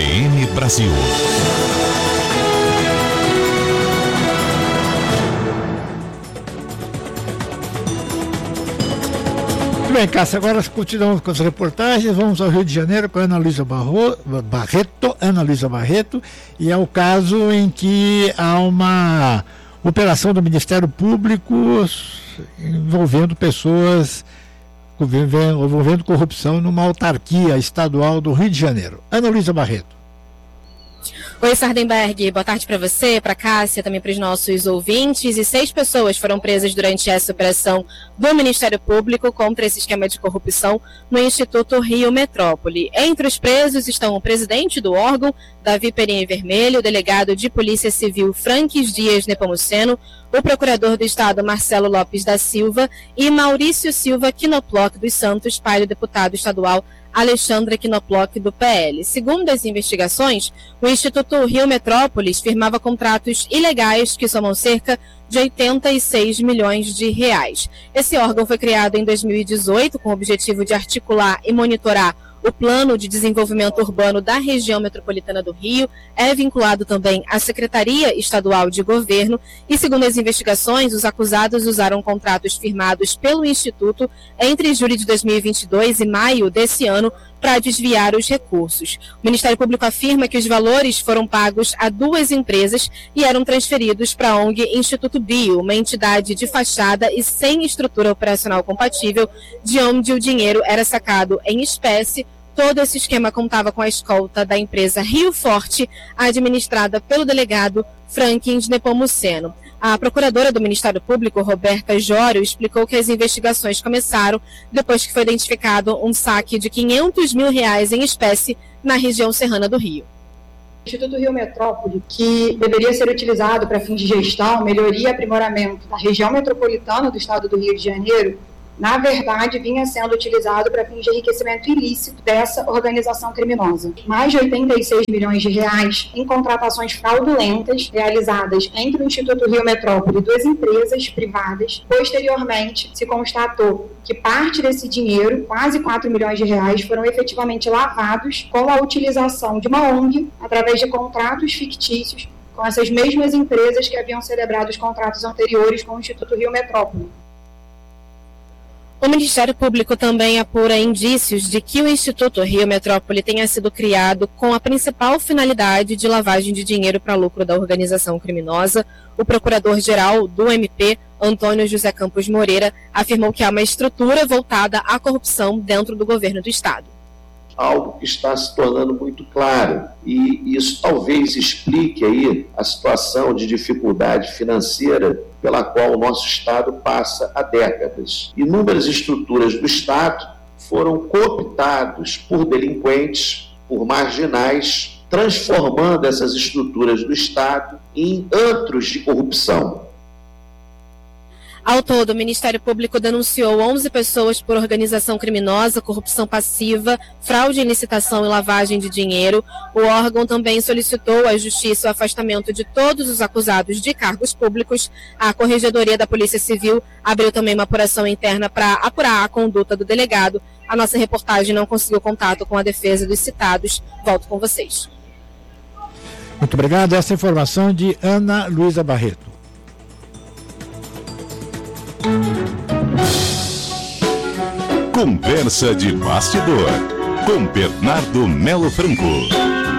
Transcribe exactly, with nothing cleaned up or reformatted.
P M Brasil. Muito bem, Cássia, agora continuamos com as reportagens. Vamos ao Rio de Janeiro com a Ana Luísa Barro, Barreto, Ana Luísa Barreto, e é o caso em que há uma operação do Ministério Público envolvendo pessoas, envolvendo corrupção numa autarquia estadual do Rio de Janeiro. Ana Luísa Barreto. Oi, Sardenberg, boa tarde para você, para Cássia, também para os nossos ouvintes. E seis pessoas foram presas durante essa operação do Ministério Público contra esse esquema de corrupção no Instituto Rio Metrópole. Entre os presos estão o presidente do órgão, Davi Perim Vermelho, o delegado de Polícia Civil Franques Dias Nepomuceno, o procurador do Estado Marcelo Lopes da Silva e Maurício Silva Quinoploc dos Santos, pai do deputado estadual Alexandre Quinoploc, do P L. Segundo as investigações, o Instituto Rio Metrópolis firmava contratos ilegais que somam cerca de oitenta e seis milhões de reais. Esse órgão foi criado em dois mil e dezoito com o objetivo de articular e monitorar o Plano de Desenvolvimento Urbano da Região Metropolitana do Rio, é vinculado também à Secretaria Estadual de Governo e, segundo as investigações, os acusados usaram contratos firmados pelo Instituto entre julho de dois mil e vinte e dois e maio desse ano para desviar os recursos. O Ministério Público afirma que os valores foram pagos a duas empresas e eram transferidos para a O N G Instituto Bio, uma entidade de fachada e sem estrutura operacional compatível, de onde o dinheiro era sacado em espécie. Todo esse esquema contava com a escolta da empresa Rio Forte, administrada pelo delegado Franklin Nepomuceno. A procuradora do Ministério Público, Roberta Jório, explicou que as investigações começaram depois que foi identificado um saque de quinhentos mil reais em espécie na região serrana do Rio. O Instituto Rio Metrópole, que deveria ser utilizado para fins de gestão, melhoria e aprimoramento da região metropolitana do estado do Rio de Janeiro, na verdade, vinha sendo utilizado para fins de enriquecimento ilícito dessa organização criminosa. Mais de oitenta e seis milhões de reais em contratações fraudulentas realizadas entre o Instituto Rio Metrópole e duas empresas privadas. Posteriormente, se constatou que parte desse dinheiro, quase quatro milhões de reais, foram efetivamente lavados com a utilização de uma O N G através de contratos fictícios com essas mesmas empresas que haviam celebrado os contratos anteriores com o Instituto Rio Metrópole. O Ministério Público também apura indícios de que o Instituto Rio Metrópole tenha sido criado com a principal finalidade de lavagem de dinheiro para lucro da organização criminosa. O procurador-geral do M P, Antônio José Campos Moreira, afirmou que há uma estrutura voltada à corrupção dentro do governo do Estado. Algo que está se tornando muito claro, e isso talvez explique aí a situação de dificuldade financeira pela qual o nosso Estado passa há décadas. Inúmeras estruturas do Estado foram cooptadas por delinquentes, por marginais, transformando essas estruturas do Estado em antros de corrupção. Ao todo, o Ministério Público denunciou onze pessoas por organização criminosa, corrupção passiva, fraude em licitação e lavagem de dinheiro. O órgão também solicitou à Justiça o afastamento de todos os acusados de cargos públicos. A Corregedoria da Polícia Civil abriu também uma apuração interna para apurar a conduta do delegado. A nossa reportagem não conseguiu contato com a defesa dos citados. Volto com vocês. Muito obrigado. Essa informação de Ana Luísa Barreto. Conversa de bastidor com Bernardo Melo Franco.